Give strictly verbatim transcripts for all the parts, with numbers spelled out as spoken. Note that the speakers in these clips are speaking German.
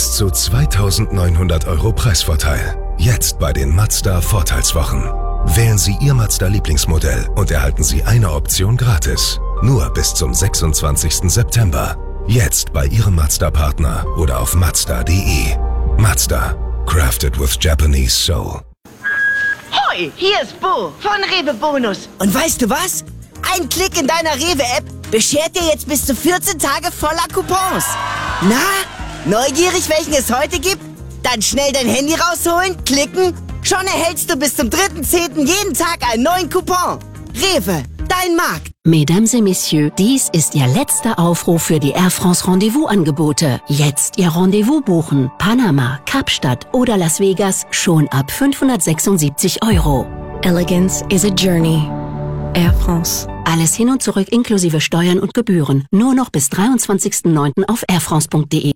Bis zu zweitausendneunhundert Euro Preisvorteil. Jetzt bei den Mazda Vorteilswochen. Wählen Sie Ihr Mazda-Lieblingsmodell und erhalten Sie eine Option gratis. Nur bis zum sechsundzwanzigsten September. Jetzt bei Ihrem Mazda-Partner oder auf mazda punkt de. Mazda. Crafted with Japanese Soul. Hoi, hier ist Bo von Rewe Bonus. Und weißt du was? Ein Klick in deiner Rewe-App beschert dir jetzt bis zu vierzehn Tage voller Coupons. Na, neugierig, welchen es heute gibt? Dann schnell dein Handy rausholen, klicken. Schon erhältst du bis zum dritten zehnten jeden Tag einen neuen Coupon. Rewe, dein Markt. Mesdames et Messieurs, dies ist Ihr letzter Aufruf für die Air France Rendezvous-Angebote. Jetzt Ihr Rendezvous buchen. Panama, Kapstadt oder Las Vegas schon ab fünfhundertsechsundsiebzig Euro. Elegance is a journey. Air France. Alles hin und zurück inklusive Steuern und Gebühren. Nur noch bis dreiundzwanzigsten neunten auf airfrance punkt de.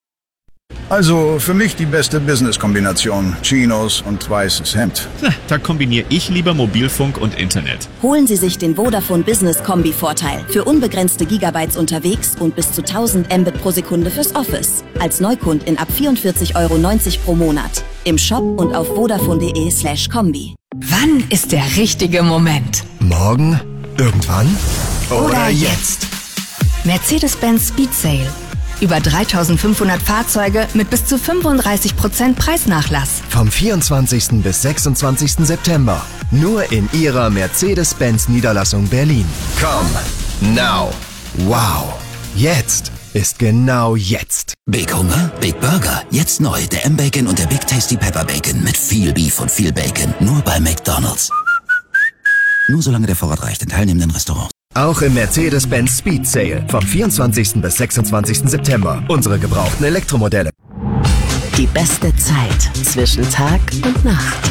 Also für mich die beste Business-Kombination. Chinos und weißes Hemd. Na, da kombiniere ich lieber Mobilfunk und Internet. Holen Sie sich den Vodafone Business Kombi-Vorteil. Für unbegrenzte Gigabytes unterwegs und bis zu tausend Mbit pro Sekunde fürs Office. Als Neukundin ab vierundvierzig Euro neunzig pro Monat. Im Shop und auf vodafone punkt de slash kombi. Wann ist der richtige Moment? Morgen? Irgendwann? Oder, Oder jetzt? Mercedes-Benz Speed Sale. Über dreitausendfünfhundert Fahrzeuge mit bis zu fünfunddreißig Prozent Preisnachlass. Vom vierundzwanzigsten bis sechsundzwanzigsten September. Nur in Ihrer Mercedes-Benz Niederlassung Berlin. Come now. Wow. Jetzt ist genau jetzt. Big Hunger, Big Burger. Jetzt neu. Der M-Bacon und der Big Tasty Pepper Bacon. Mit viel Beef und viel Bacon. Nur bei McDonald's. Nur solange der Vorrat reicht in teilnehmenden Restaurants. Auch im Mercedes-Benz Speed Sale. Vom vierundzwanzigsten bis sechsundzwanzigsten September. Unsere gebrauchten Elektromodelle. Die beste Zeit zwischen Tag und Nacht.